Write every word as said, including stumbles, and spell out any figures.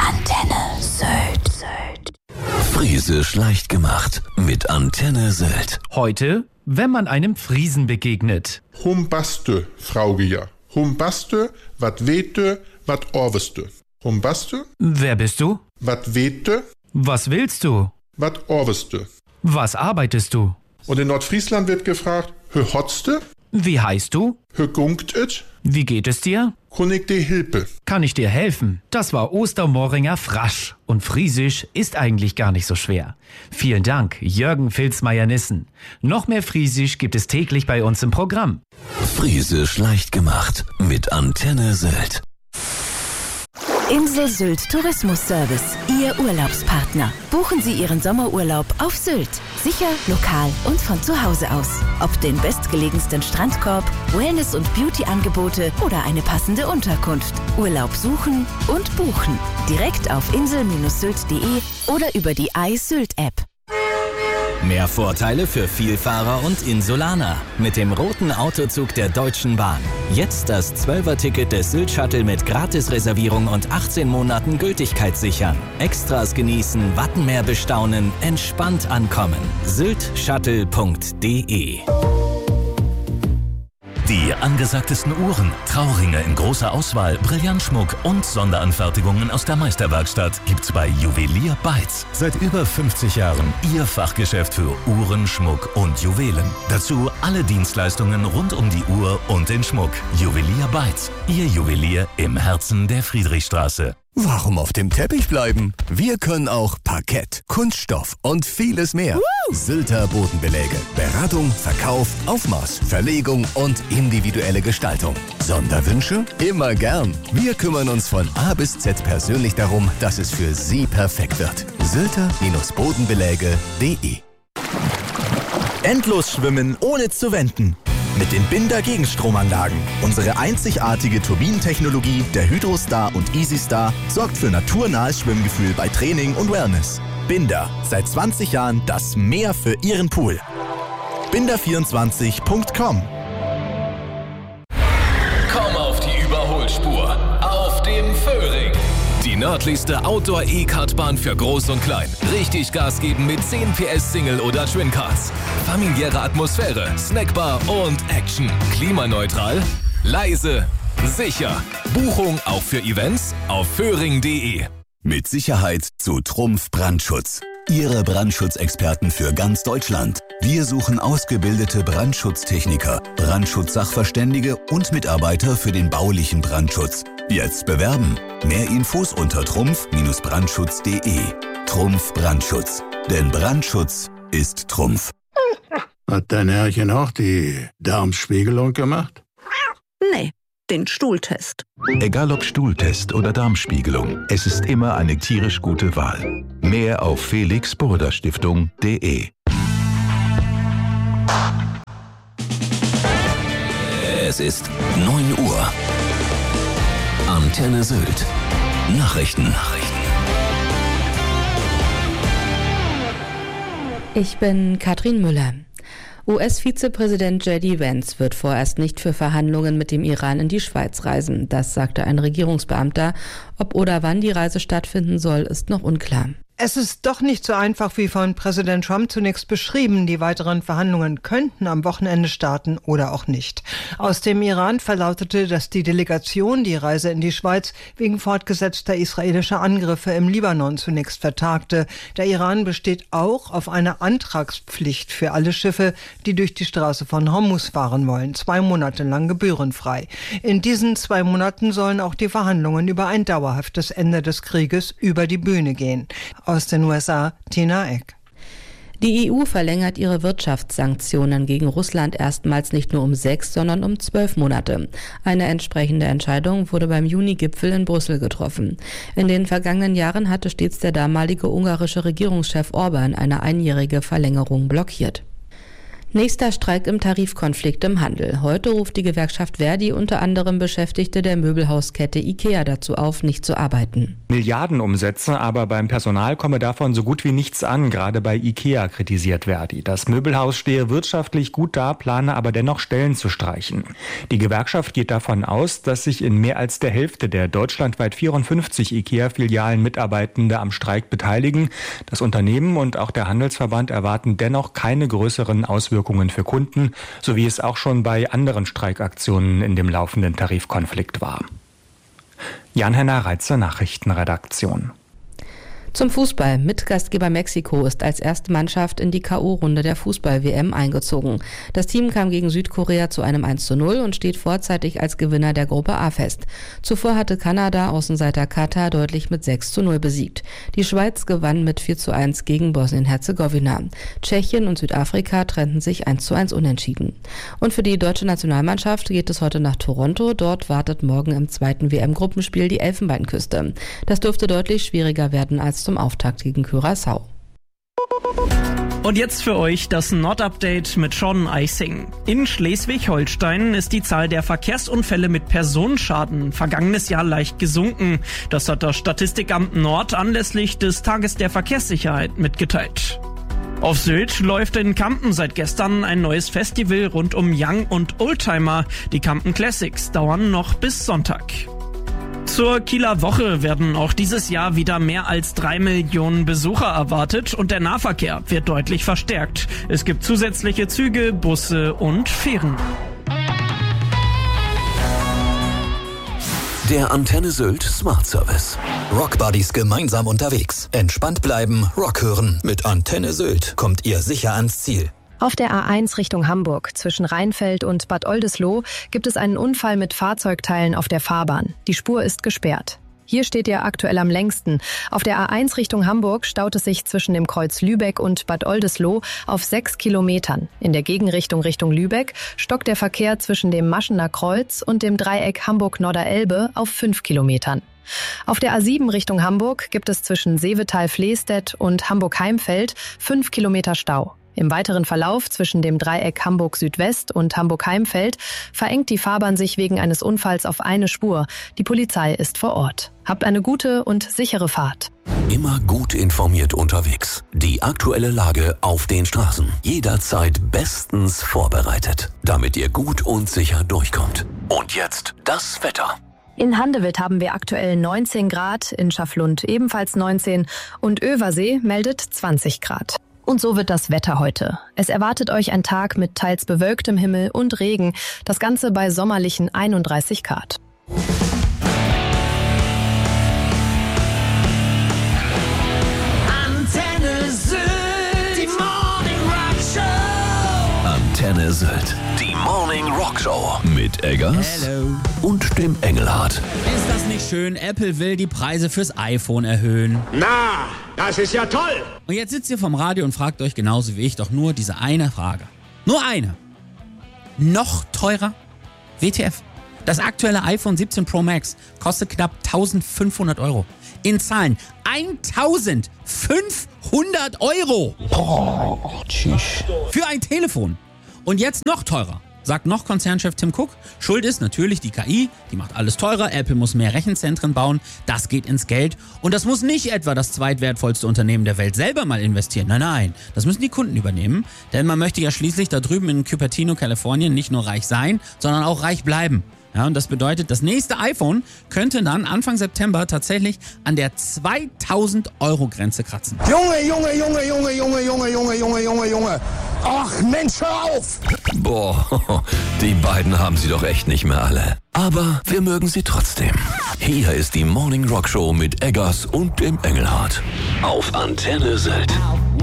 Antenne Sylt. Friesisch leicht gemacht mit Antenne Sylt. Heute, wenn man einem Friesen begegnet. Humbaste, Fraugeja. Humbaste, wat wete, wat orweste. Humbaste? Wer bist du? Wat wete, Was willst du? wat orweste. Was arbeitest du? Und in Nordfriesland wird gefragt, hö hotste, Wie heißt du? hö gungt et, Wie geht es dir? kunnig de Hilpe. Kann ich dir helfen? Das war Ostermoringer Frasch. Und Friesisch ist eigentlich gar nicht so schwer. Vielen Dank, Jürgen Filzmeier-Nissen. Noch mehr Friesisch gibt es täglich bei uns im Programm. Friesisch leicht gemacht mit Antenne Sylt. Insel Sylt Tourismus Service, Ihr Urlaubspartner. Buchen Sie Ihren Sommerurlaub auf Sylt. Sicher, lokal und von zu Hause aus. Ob den bestgelegensten Strandkorb, Wellness- und Beauty-Angebote oder eine passende Unterkunft. Urlaub suchen und buchen. Direkt auf insel Bindestrich sylt punkt de oder über die iSylt-App. Mehr Vorteile für Vielfahrer und Insulaner mit dem roten Autozug der Deutschen Bahn. Jetzt das zwölfer-Ticket des Sylt-Shuttle mit Gratisreservierung und achtzehn Monaten Gültigkeit sichern. Extras genießen, Wattenmeer bestaunen, entspannt ankommen. sylt shuttle punkt de. Die angesagtesten Uhren, Trauringe in großer Auswahl, Brillantschmuck und Sonderanfertigungen aus der Meisterwerkstatt gibt's bei Juwelier Beitz. Seit über fünfzig Jahren Ihr Fachgeschäft für Uhren, Schmuck und Juwelen. Dazu alle Dienstleistungen rund um die Uhr und den Schmuck. Juwelier Beitz, Ihr Juwelier im Herzen der Friedrichstraße. Warum auf dem Teppich bleiben? Wir können auch Parkett, Kunststoff und vieles mehr. Woo! Sylter Bodenbeläge. Beratung, Verkauf, Aufmaß, Verlegung und individuelle Gestaltung. Sonderwünsche? Immer gern. Wir kümmern uns von A bis Z persönlich darum, dass es für Sie perfekt wird. Sylter Bodenbeläge punkt de. Endlos schwimmen ohne zu wenden. Mit den Binder Gegenstromanlagen. Unsere einzigartige Turbinentechnologie der Hydrostar und EasyStar sorgt für naturnahes Schwimmgefühl bei Training und Wellness. Binder, seit zwanzig Jahren das Meer für Ihren Pool. binder vierundzwanzig punkt com. Komm auf die Überholspur. Auf dem Föhring. Die nördlichste Outdoor-E-Kartbahn für Groß und Klein. Richtig Gas geben mit zehn P S Single- oder Twin-Karts. Familiäre Atmosphäre, Snackbar und Action. Klimaneutral, leise, sicher. Buchung auch für Events auf föhring punkt de. Mit Sicherheit zu Trumpf Brandschutz. Ihre Brandschutzexperten für ganz Deutschland. Wir suchen ausgebildete Brandschutztechniker, Brandschutzsachverständige und Mitarbeiter für den baulichen Brandschutz. Jetzt bewerben. Mehr Infos unter trumpf brandschutz punkt de. Trumpf Brandschutz. Denn Brandschutz ist Trumpf. Hat dein Herrchen auch die Darmspiegelung gemacht? Nee, den Stuhltest. Egal ob Stuhltest oder Darmspiegelung, es ist immer eine tierisch gute Wahl. Mehr auf felix burda stiftung punkt de. Es ist neun Uhr. Antenne Sylt. Nachrichten. Nachrichten. Ich bin Katrin Müller. U S-Vizepräsident J D Vance wird vorerst nicht für Verhandlungen mit dem Iran in die Schweiz reisen. Das sagte ein Regierungsbeamter. Ob oder wann die Reise stattfinden soll, ist noch unklar. Es ist doch nicht so einfach wie von Präsident Trump zunächst beschrieben. Die weiteren Verhandlungen könnten am Wochenende starten oder auch nicht. Aus dem Iran verlautete, dass die Delegation die Reise in die Schweiz wegen fortgesetzter israelischer Angriffe im Libanon zunächst vertagte. Der Iran besteht auch auf einer Antragspflicht für alle Schiffe, die durch die Straße von Hormuz fahren wollen, zwei Monate lang gebührenfrei. In diesen zwei Monaten sollen auch die Verhandlungen über ein dauerhaftes Ende des Krieges über die Bühne gehen. Aus den U S A, Tina Eck. Die E U verlängert ihre Wirtschaftssanktionen gegen Russland erstmals nicht nur um sechs, sondern um zwölf Monate. Eine entsprechende Entscheidung wurde beim Juni-Gipfel in Brüssel getroffen. In den vergangenen Jahren hatte stets der damalige ungarische Regierungschef Orban eine einjährige Verlängerung blockiert. Nächster Streik im Tarifkonflikt im Handel. Heute ruft die Gewerkschaft Verdi unter anderem Beschäftigte der Möbelhauskette IKEA dazu auf, nicht zu arbeiten. Milliardenumsätze, aber beim Personal komme davon so gut wie nichts an, gerade bei Ikea, kritisiert Verdi. Das Möbelhaus stehe wirtschaftlich gut da, plane aber dennoch Stellen zu streichen. Die Gewerkschaft geht davon aus, dass sich in mehr als der Hälfte der deutschlandweit vierundfünfzig Ikea-Filialen Mitarbeitende am Streik beteiligen. Das Unternehmen und auch der Handelsverband erwarten dennoch keine größeren Auswirkungen für Kunden, so wie es auch schon bei anderen Streikaktionen in dem laufenden Tarifkonflikt war. Jan-Henner Reitzer, Nachrichtenredaktion. Zum Fußball. Mitgastgeber Mexiko ist als erste Mannschaft in die K O-Runde der Fußball-W M eingezogen. Das Team kam gegen Südkorea zu einem eins zu null und steht vorzeitig als Gewinner der Gruppe A fest. Zuvor hatte Kanada Außenseiter Katar deutlich mit sechs zu null besiegt. Die Schweiz gewann mit vier zu eins gegen Bosnien-Herzegowina. Tschechien und Südafrika trennten sich eins zu eins unentschieden. Und für die deutsche Nationalmannschaft geht es heute nach Toronto. Dort wartet morgen im zweiten W M-Gruppenspiel die Elfenbeinküste. Das dürfte deutlich schwieriger werden als zum Auftakt gegen Curaçao. Und jetzt für euch das Nord-Update mit Sean Eising. In Schleswig-Holstein ist die Zahl der Verkehrsunfälle mit Personenschaden vergangenes Jahr leicht gesunken. Das hat das Statistikamt Nord anlässlich des Tages der Verkehrssicherheit mitgeteilt. Auf Sylt läuft in Kampen seit gestern ein neues Festival rund um Young und Oldtimer. Die Kampen Classics dauern noch bis Sonntag. Zur Kieler Woche werden auch dieses Jahr wieder mehr als drei Millionen Besucher erwartet und der Nahverkehr wird deutlich verstärkt. Es gibt zusätzliche Züge, Busse und Fähren. Der Antenne Sylt Smart Service. Rockbuddies gemeinsam unterwegs. Entspannt bleiben, Rock hören. Mit Antenne Sylt kommt ihr sicher ans Ziel. Auf der A eins Richtung Hamburg zwischen Rheinfeld und Bad Oldesloe gibt es einen Unfall mit Fahrzeugteilen auf der Fahrbahn. Die Spur ist gesperrt. Hier steht ihr aktuell am längsten. Auf der A eins Richtung Hamburg staut es sich zwischen dem Kreuz Lübeck und Bad Oldesloe auf sechs Kilometern. In der Gegenrichtung Richtung Lübeck stockt der Verkehr zwischen dem Maschener Kreuz und dem Dreieck Hamburg-Norderelbe auf fünf Kilometern. Auf der A sieben Richtung Hamburg gibt es zwischen Seevetal-Flehstedt und Hamburg-Heimfeld fünf Kilometer Stau. Im weiteren Verlauf zwischen dem Dreieck Hamburg-Südwest und Hamburg-Heimfeld verengt die Fahrbahn sich wegen eines Unfalls auf eine Spur. Die Polizei ist vor Ort. Habt eine gute und sichere Fahrt. Immer gut informiert unterwegs. Die aktuelle Lage auf den Straßen. Jederzeit bestens vorbereitet, damit ihr gut und sicher durchkommt. Und jetzt das Wetter. In Handewitt haben wir aktuell neunzehn Grad, in Schaflund ebenfalls neunzehn und Översee meldet zwanzig Grad. Und so wird das Wetter heute. Es erwartet euch ein Tag mit teils bewölktem Himmel und Regen. Das Ganze bei sommerlichen einunddreißig Grad. Antenne Sylt, die Morning Rock Show. Antenne Sylt, die Morning Rock Show. Mit Eggers Hello. und dem Engelhardt. Ist das nicht schön? Apple will die Preise fürs iPhone erhöhen. Na, das ist ja toll. Und jetzt sitzt ihr vom Radio und fragt euch genauso wie ich doch nur diese eine Frage. Nur eine. Noch teurer? W T F. Das aktuelle iPhone siebzehn Pro Max kostet knapp eintausendfünfhundert Euro. In Zahlen eintausendfünfhundert Euro. Oh, tschüss. Für ein Telefon. Und jetzt noch teurer. Sagt noch Konzernchef Tim Cook. Schuld ist natürlich die K I, die macht alles teurer, Apple muss mehr Rechenzentren bauen, das geht ins Geld. Und das muss nicht etwa das zweitwertvollste Unternehmen der Welt selber mal investieren. Nein, nein, das müssen die Kunden übernehmen. Denn man möchte ja schließlich da drüben in Cupertino, Kalifornien nicht nur reich sein, sondern auch reich bleiben. Ja, und das bedeutet, das nächste iPhone könnte dann Anfang September tatsächlich an der zweitausend Euro Grenze kratzen. Junge, Junge, Junge, Junge, Junge, Junge, Junge, Junge, Junge, Junge. Ach Mensch, hör auf! Boah, die beiden haben sie doch echt nicht mehr alle. Aber wir mögen sie trotzdem. Hier ist die Morning Rock Show mit Eggers und dem Engelhardt. Auf Antenne Sylt.